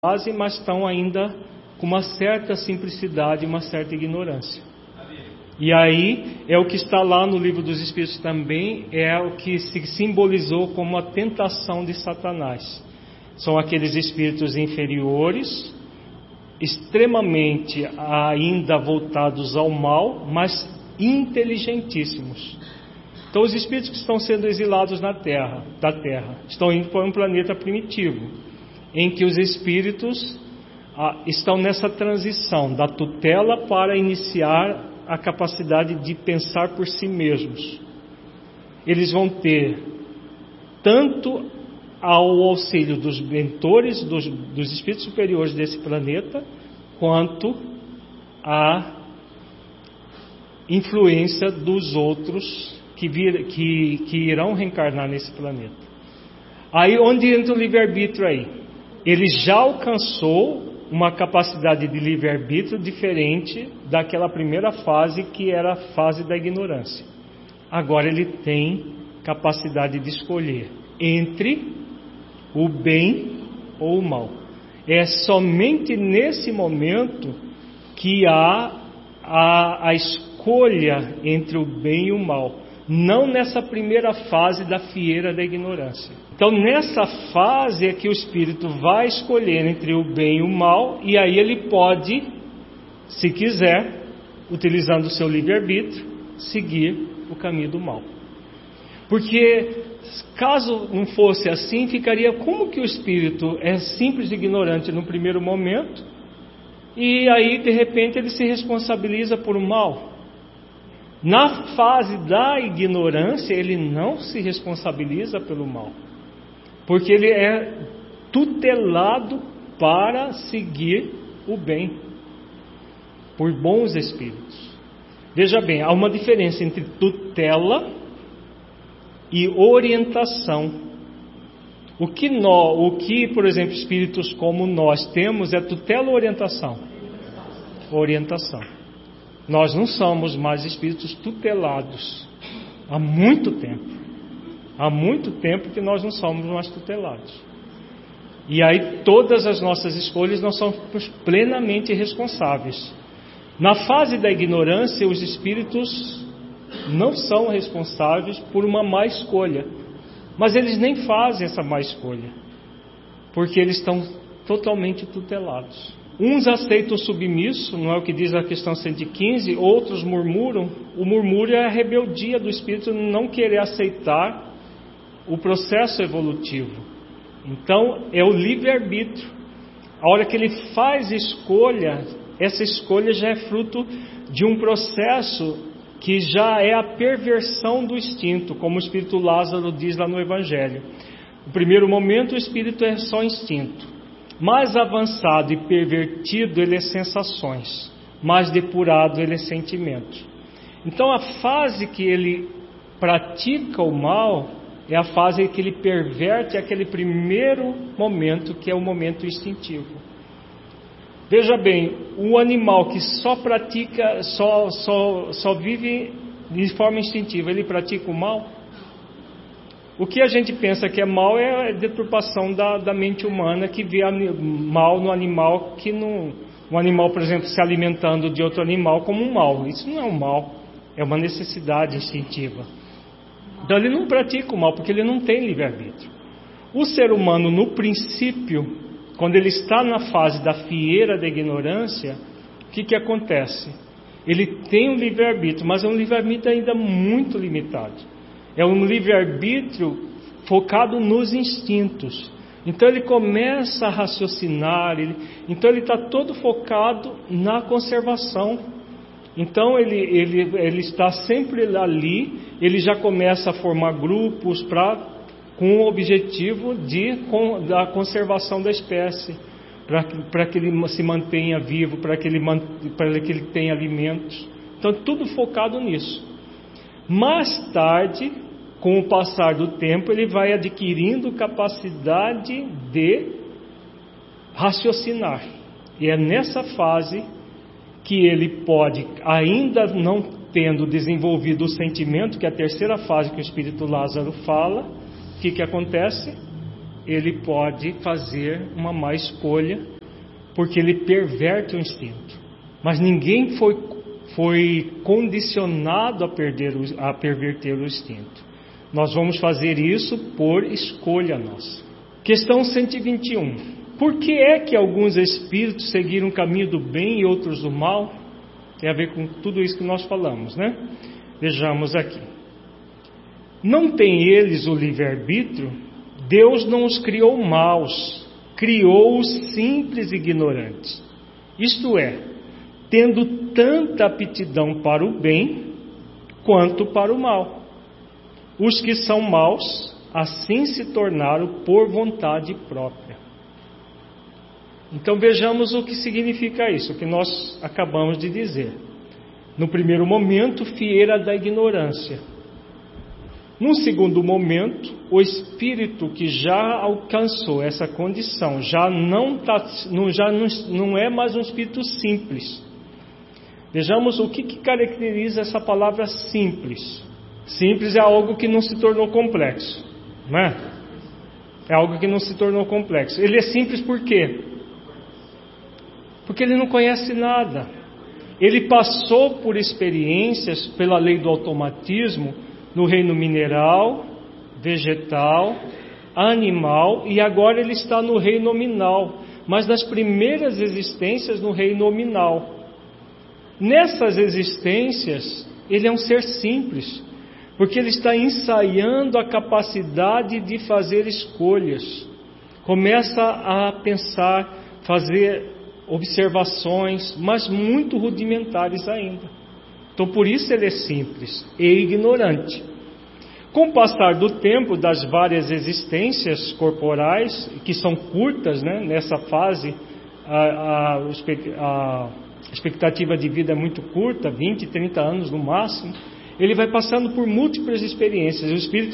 fase, mas estão ainda com uma certa simplicidade, uma certa ignorância. E aí é o que está lá no Livro dos Espíritos também, é o que se simbolizou como a tentação de Satanás. São aqueles espíritos inferiores, extremamente ainda voltados ao mal, mas inteligentíssimos. Então os espíritos que estão sendo exilados da Terra, estão indo para um planeta primitivo, em que os espíritos estão nessa transição da tutela para iniciar a capacidade de pensar por si mesmos. Eles vão ter tanto ao auxílio dos mentores, dos espíritos superiores desse planeta, quanto a influência dos outros que irão reencarnar nesse planeta. Aí onde entra o livre-arbítrio aí? Ele já alcançou uma capacidade de livre-arbítrio diferente daquela primeira fase, que era a fase da ignorância. Agora ele tem capacidade de escolher entre o bem ou o mal. É somente nesse momento que há a escolha entre o bem e o mal, não nessa primeira fase da fieira da ignorância. Então nessa fase é que o espírito vai escolher entre o bem e o mal, e aí ele pode, se quiser, utilizando o seu livre-arbítrio, seguir o caminho do mal. Porque caso não fosse assim, ficaria como que o espírito é simples e ignorante no primeiro momento, e aí de repente ele se responsabiliza por um mal. Na fase da ignorância, ele não se responsabiliza pelo mal, porque ele é tutelado para seguir o bem, por bons espíritos. Veja bem, há uma diferença entre tutela e orientação. O que, por exemplo, espíritos como nós temos é tutela ou orientação? Orientação. Nós não somos mais espíritos tutelados há muito tempo. Há muito tempo que nós não somos mais tutelados. E aí todas as nossas escolhas nós somos plenamente responsáveis. Na fase da ignorância, os espíritos não são responsáveis por uma má escolha. Mas eles nem fazem essa má escolha, porque eles estão totalmente tutelados. Uns aceitam o submisso, não é o que diz a questão 115, outros murmuram. O murmúrio é a rebeldia do espírito não querer aceitar o processo evolutivo. Então é o livre-arbítrio. A hora que ele faz escolha, essa escolha já é fruto de um processo que já é a perversão do instinto, como o espírito Lázaro diz lá no Evangelho. No primeiro momento o espírito é só instinto. Mais avançado e pervertido ele é sensações. Mais depurado ele é sentimento. Então a fase que ele pratica o mal é a fase que ele perverte aquele primeiro momento, que é o momento instintivo. Veja bem, o animal que só pratica, só vive de forma instintiva, ele pratica o mal? O que a gente pensa que é mal é a deturpação da mente humana, que vê mal no animal, que não, um animal, por exemplo, se alimentando de outro animal como um mal. Isso não é um mal, é uma necessidade instintiva. Então ele não pratica o mal, porque ele não tem livre-arbítrio. O ser humano, no princípio, quando ele está na fase da fieira da ignorância, o que acontece? Ele tem um livre-arbítrio, mas é um livre-arbítrio ainda muito limitado. É um livre-arbítrio focado nos instintos. Então ele começa a raciocinar, então ele está todo focado na conservação. Então ele está sempre ali, ele já começa a formar grupos com o objetivo da conservação da espécie, para que ele se mantenha vivo, para que ele tenha alimentos. Então, tudo focado nisso. Mais tarde, com o passar do tempo, ele vai adquirindo capacidade de raciocinar. E é nessa fase que ele pode, ainda não tendo desenvolvido o sentimento, que é a terceira fase que o espírito Lázaro fala, o que acontece? ele pode fazer uma má escolha, porque ele perverte o instinto. Mas ninguém foi condicionado a perverter o instinto. Nós vamos fazer isso por escolha nossa. Questão 121. Por que é que alguns espíritos seguiram o caminho do bem e outros do mal? Tem a ver com tudo isso que nós falamos, né? Vejamos aqui. Não tem eles o livre-arbítrio? Deus não os criou maus, criou-os simples e ignorantes. Isto é, tendo tanta aptidão para o bem quanto para o mal. Os que são maus, assim se tornaram por vontade própria. Então vejamos o que significa isso, que nós acabamos de dizer. No primeiro momento, fieira da ignorância. Num segundo momento, o espírito que já alcançou essa condição já não é mais um espírito simples. Vejamos o que caracteriza essa palavra simples. Simples é algo que não se tornou complexo, não é? É algo que não se tornou complexo. Ele é simples por quê? Porque ele não conhece nada. Ele passou por experiências pela lei do automatismo no reino mineral, vegetal, animal, e agora ele está no reino nominal, mas nas primeiras existências no reino nominal. Nessas existências, ele é um ser simples, porque ele está ensaiando a capacidade de fazer escolhas. Começa a pensar, fazer observações, mas muito rudimentares ainda. Então, por isso ele é simples e ignorante. Com o passar do tempo, das várias existências corporais, que são curtas, né? Nessa fase, a expectativa de vida é muito curta, 20, 30 anos no máximo. Ele vai passando por múltiplas experiências. O espírito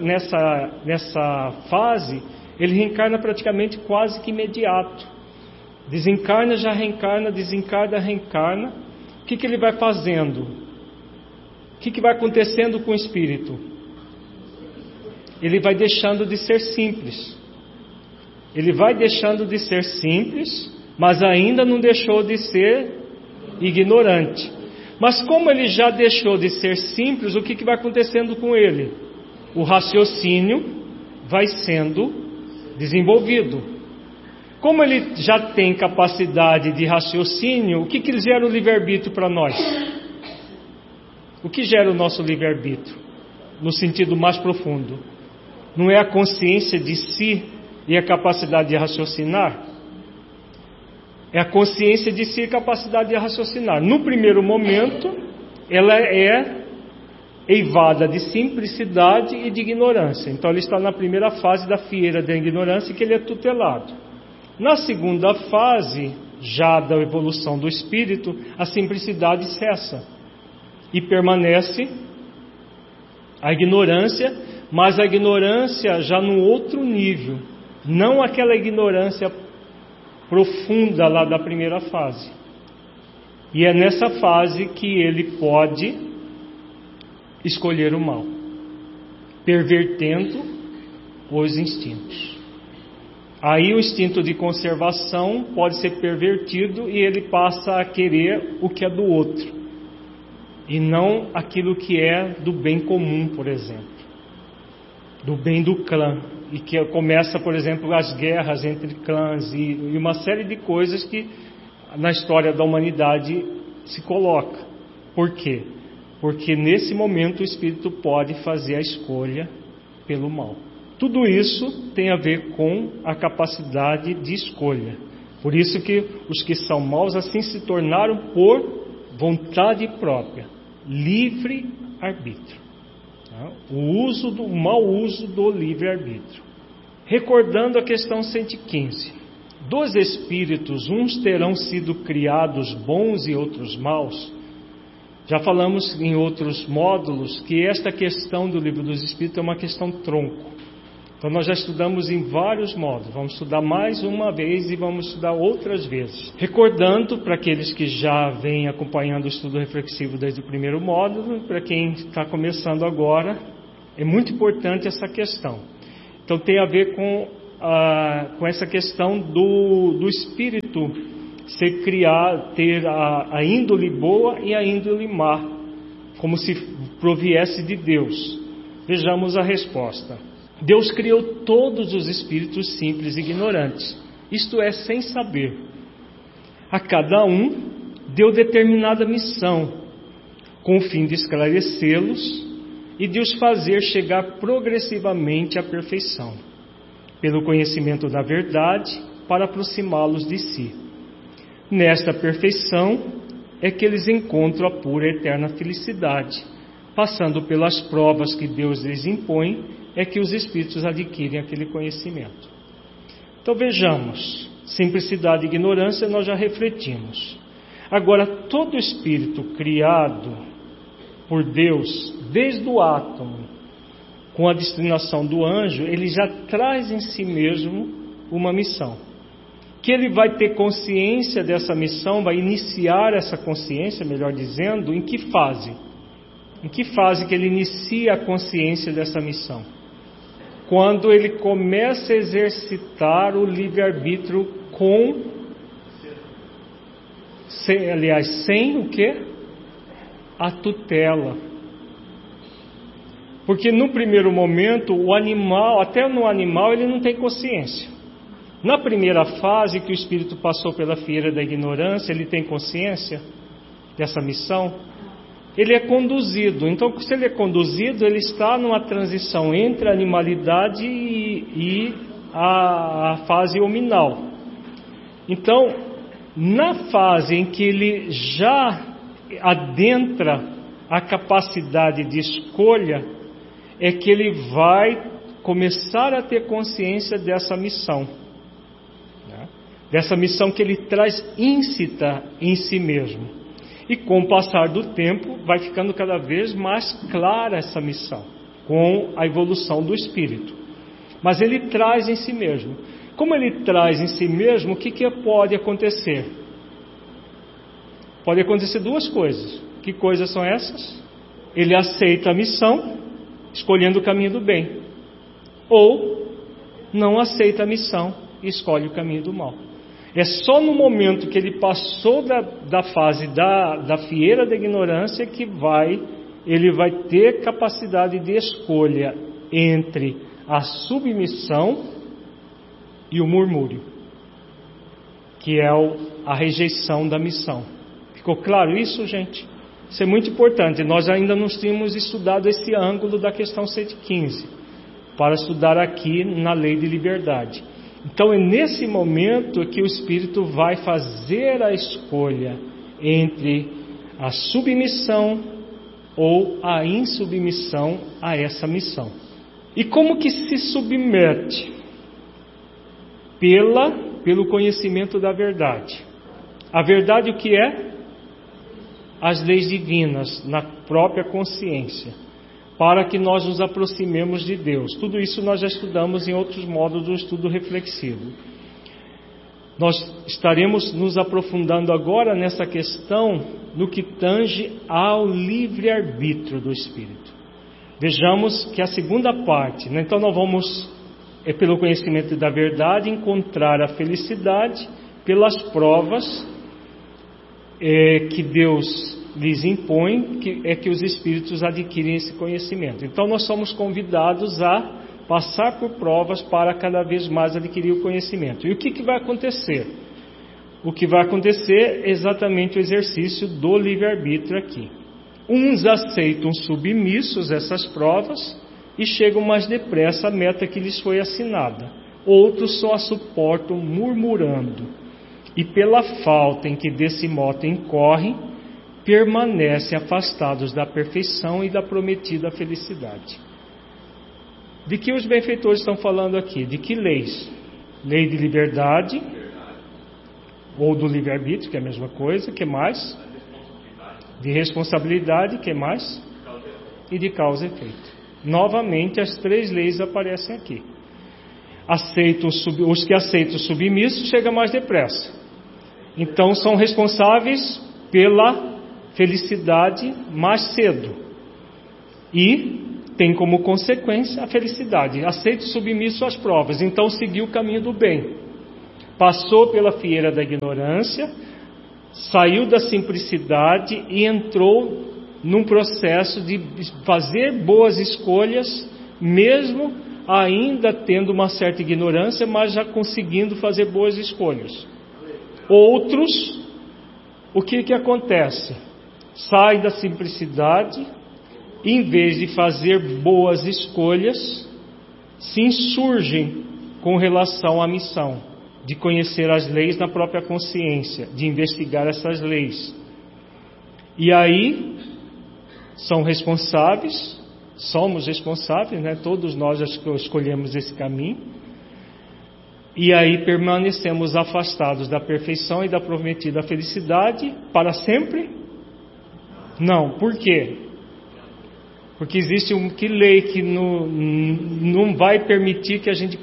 nessa fase, ele reencarna praticamente quase que imediato. Desencarna, já reencarna, desencarna, reencarna. O que ele vai fazendo? O que vai acontecendo com o espírito? Ele vai deixando de ser simples. Ele vai deixando de ser simples, mas ainda não deixou de ser ignorante. Mas como ele já deixou de ser simples, o que vai acontecendo com ele? O raciocínio vai sendo desenvolvido. Como ele já tem capacidade de raciocínio, o que gera o livre-arbítrio para nós? O que gera o nosso livre-arbítrio? No sentido mais profundo. Não é a consciência de si e a capacidade de raciocinar? É a consciência de si e a capacidade de raciocinar. No primeiro momento, ela é eivada de simplicidade e de ignorância. Então, ele está na primeira fase da fieira da ignorância, que ele é tutelado. Na segunda fase, já da evolução do espírito, a simplicidade cessa e permanece a ignorância, mas a ignorância já no outro nível, não aquela ignorância profunda lá da primeira fase. E é nessa fase que ele pode escolher o mal, pervertendo os instintos. Aí o instinto de conservação pode ser pervertido e ele passa a querer o que é do outro, e não aquilo que é do bem comum, por exemplo, do bem do clã. E que começa, por exemplo, as guerras entre clãs e uma série de coisas que na história da humanidade se coloca. Por quê? Porque nesse momento o espírito pode fazer a escolha pelo mal. Tudo isso tem a ver com a capacidade de escolha. Por isso que os que são maus assim se tornaram por vontade própria, livre arbítrio. O mau uso do livre-arbítrio. Recordando a questão 115. Dos espíritos, uns terão sido criados bons e outros maus. Já falamos em outros módulos que esta questão do Livro dos Espíritos é uma questão tronco. Então nós já estudamos em vários módulos. Vamos estudar mais uma vez e vamos estudar outras vezes. Recordando para aqueles que já vêm acompanhando o estudo reflexivo desde o primeiro módulo, para quem está começando agora, é muito importante essa questão. Então tem a ver com com essa questão do espírito ser criado, ter a índole boa e a índole má, como se proviesse de Deus. Vejamos a resposta. Deus criou todos os espíritos simples e ignorantes, isto é, sem saber. A cada um deu determinada missão, com o fim de esclarecê-los e de os fazer chegar progressivamente à perfeição, pelo conhecimento da verdade, para aproximá-los de si. Nesta perfeição é que eles encontram a pura e eterna felicidade. Passando pelas provas que Deus lhes impõe, é que os espíritos adquirem aquele conhecimento. Então vejamos, simplicidade e ignorância nós já refletimos. Agora, todo espírito criado por Deus, desde o átomo, com a destinação do anjo, ele já traz em si mesmo uma missão. Que ele vai ter consciência dessa missão, vai iniciar essa consciência, melhor dizendo, em que fase? Em que fase que ele inicia a consciência dessa missão? Quando ele começa a exercitar o livre-arbítrio sem o quê? A tutela. Porque no primeiro momento, o animal, até no animal, ele não tem consciência. Na primeira fase que o espírito passou pela fieira da ignorância, ele tem consciência dessa missão? Ele é conduzido. Então, se ele é conduzido, ele está numa transição entre a animalidade e a fase hominal. Então, na fase em que ele já adentra a capacidade de escolha, é que ele vai começar a ter consciência dessa missão. Dessa missão que ele traz íncita em si mesmo. E com o passar do tempo, vai ficando cada vez mais clara essa missão, com a evolução do espírito. Mas ele traz em si mesmo. Como ele traz em si mesmo, o que pode acontecer? Pode acontecer duas coisas. Que coisas são essas? Ele aceita a missão, escolhendo o caminho do bem. Ou não aceita a missão e escolhe o caminho do mal. É só no momento que ele passou da fase da fieira da ignorância que ele vai ter capacidade de escolha entre a submissão e o murmúrio, que é a rejeição da missão. Ficou claro isso, gente? Isso é muito importante. Nós ainda não tínhamos estudado esse ângulo da questão 115, para estudar aqui na lei de liberdade. Então é nesse momento que o espírito vai fazer a escolha entre a submissão ou a insubmissão a essa missão. E como que se submete? Pelo conhecimento da verdade. A verdade o que é? As leis divinas na própria consciência, para que nós nos aproximemos de Deus. Tudo isso nós já estudamos em outros módulos do estudo reflexivo. Nós estaremos nos aprofundando agora nessa questão no que tange ao livre-arbítrio do espírito. Vejamos que a segunda parte, né? Então nós vamos, pelo conhecimento da verdade, encontrar a felicidade pelas provas que Deus lhes impõe, que os espíritos adquirem esse conhecimento. Então nós somos convidados a passar por provas para cada vez mais adquirir o conhecimento. E o que vai acontecer? O que vai acontecer é exatamente o exercício do livre-arbítrio aqui. Uns aceitam submissos essas provas e chegam mais depressa à meta que lhes foi assinada. Outros só a suportam murmurando. E pela falta em que desse modo incorrem, permanecem afastados da perfeição e da prometida felicidade. De que os benfeitores estão falando aqui? De que leis? Lei de liberdade, ou do livre-arbítrio, que é a mesma coisa. Que mais? De responsabilidade, que mais? E de causa e efeito. Novamente as três leis aparecem aqui. Os que aceitam o submisso chegam mais depressa. Então são responsáveis pela felicidade mais cedo. E tem como consequência a felicidade. Aceito submisso às provas, então seguiu o caminho do bem. Passou pela fieira da ignorância, saiu da simplicidade e entrou num processo de fazer boas escolhas, mesmo ainda tendo uma certa ignorância, mas já conseguindo fazer boas escolhas. Outros, o que acontece? Sai da simplicidade, em vez de fazer boas escolhas, se insurgem com relação à missão de conhecer as leis na própria consciência, de investigar essas leis. E aí são responsáveis, somos responsáveis, né? Todos nós escolhemos esse caminho. E aí permanecemos afastados da perfeição e da prometida felicidade para sempre? Não. Por quê? Porque existe que lei que não vai permitir que a gente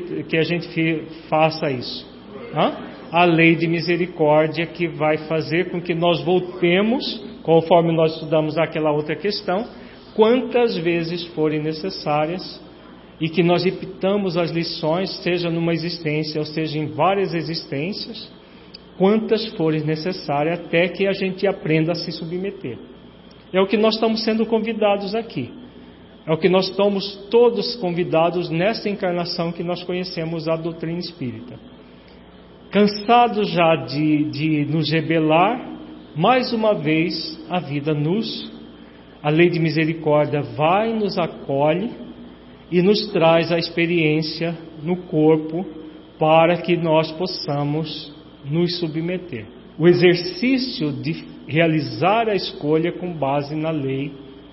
faça isso. A lei de misericórdia, que vai fazer com que nós voltemos, conforme nós estudamos aquela outra questão, quantas vezes forem necessárias, e que nós repitamos as lições, seja numa existência ou seja em várias existências, quantas forem necessárias, até que a gente aprenda a se submeter. É o que nós estamos sendo convidados aqui. É o que nós estamos todos convidados nesta encarnação que nós conhecemos a doutrina espírita. Cansados já de nos rebelar, mais uma vez a vida a lei de misericórdia nos acolhe e nos traz a experiência no corpo para que nós possamos nos submeter. O exercício de realizar a escolha com base na lei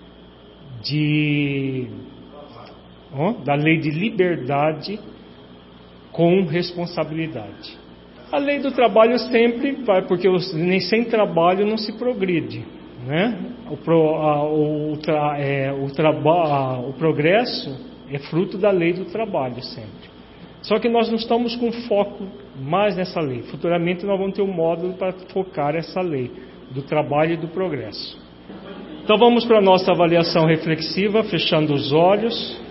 da lei de liberdade com responsabilidade. A lei do trabalho sempre vai, porque nem sem trabalho não se progride, né? O progresso é fruto da lei do trabalho sempre. Só que nós não estamos com foco mais nessa lei. Futuramente nós vamos ter um módulo para focar essa lei do trabalho e do progresso. Então vamos para a nossa avaliação reflexiva, fechando os olhos.